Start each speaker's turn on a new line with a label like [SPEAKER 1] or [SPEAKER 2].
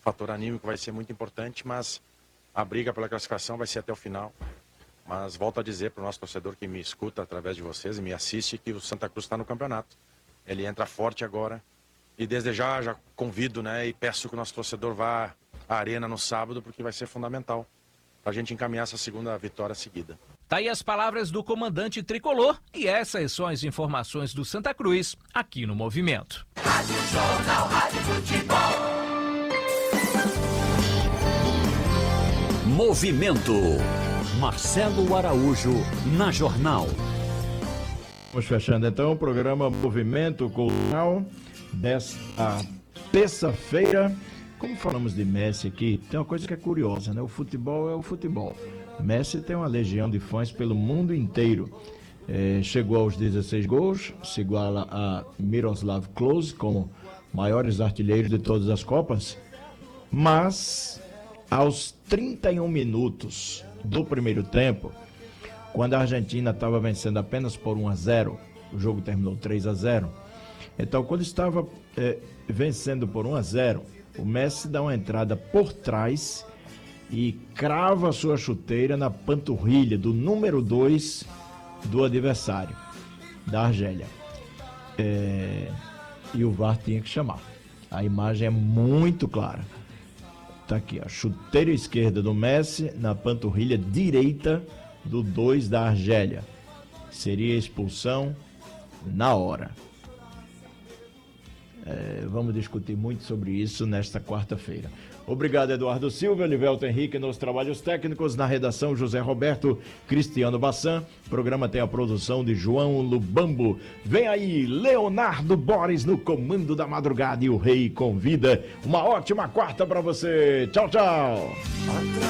[SPEAKER 1] fator anímico vai ser muito importante, mas a briga pela classificação vai ser até o final. Mas volto a dizer para o nosso torcedor que me escuta através de vocês e me assiste que o Santa Cruz está no campeonato. Ele entra forte agora e desde já convido, né, e peço que o nosso torcedor vá à Arena no sábado, porque vai ser fundamental para a gente encaminhar essa segunda vitória seguida.
[SPEAKER 2] Tá aí as palavras do comandante tricolor e essas são as informações do Santa Cruz aqui no Movimento.
[SPEAKER 3] Rádio Jornal, Rádio Futebol.
[SPEAKER 4] Movimento. Marcelo Araújo na Jornal.
[SPEAKER 5] Vamos fechando então o programa Movimento Cultural desta terça-feira. Como falamos de Messi aqui, tem uma coisa que é curiosa, né? O futebol é o futebol. Messi tem uma legião de fãs pelo mundo inteiro. Chegou aos 16 gols, se iguala a Miroslav Klose como maiores artilheiros de todas as Copas, mas aos 31 minutos do primeiro tempo, quando a Argentina estava vencendo apenas por 1-0, o jogo terminou 3-0, então quando estava vencendo por 1-0, o Messi dá uma entrada por trás e crava sua chuteira na panturrilha do número 2 do adversário, da Argélia. E o VAR tinha que chamar. A imagem é muito clara. Tá aqui, a chuteira esquerda do Messi na panturrilha direita do 2 da Argélia. Seria expulsão na hora. Vamos discutir muito sobre isso nesta quarta-feira. Obrigado, Eduardo Silva, Elivelto Henrique nos trabalhos técnicos, na redação José Roberto, Cristiano Bassan. O programa tem a produção de João Lubambo. Vem aí Leonardo Boris no comando da madrugada e o Rei convida. Uma ótima quarta para você. Tchau, tchau.